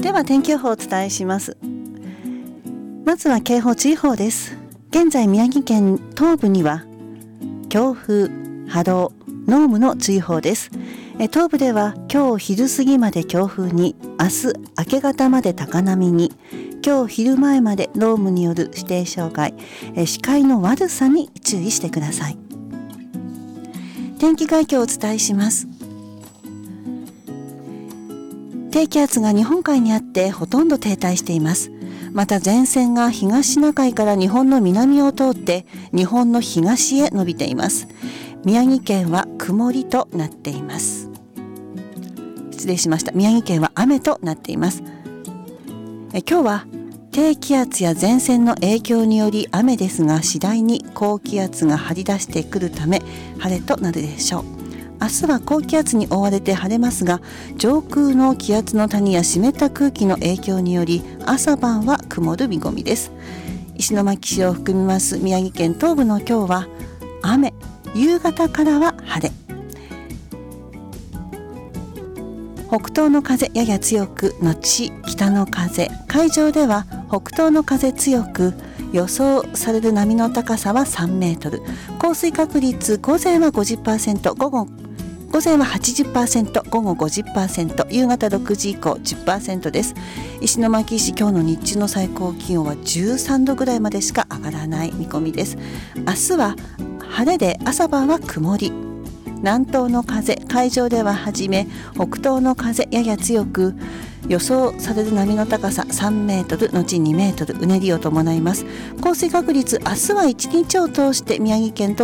では天気予報をお伝えします。まずは警報注意報です。現在宮城県東部には強風、波浪、濃霧の注意報です。東部では今日昼過ぎまで強風に、明日明け方まで高波に、今日昼前まで濃霧による視程障害、視界の悪さに注意してください。天気概況をお伝えします。低気圧が日本海にあってほとんど停滞しています。また前線が東シナ海から日本の南を通って日本の東へ伸びています。宮城県は曇りとなっています。失礼しました。宮城県は雨となっています。今日は低気圧や前線の影響により雨ですが、次第に高気圧が張り出してくるため晴れとなるでしょう。明日は高気圧に覆われて晴れますが、上空の気圧の谷や湿った空気の影響により朝晩は曇る見込みです。石巻市を含みます宮城県東部の今日は雨、夕方からは晴れ。北東の風やや強く後北の風、海上では北東の風強く、予想される波の高さは3メートル、降水確率午前は 50%、午前は 80%、午後 50%、夕方6時以降 10% です。石巻市今日の日中の最高気温は13度ぐらいまでしか上がらない見込みです。明日は晴れで朝晩は曇り。南東の風、海上でははじめ北東の風やや強く、予想される波の高さ3メートル後2メートル、うねりを伴います。降水確率明日は1日を通して宮城県と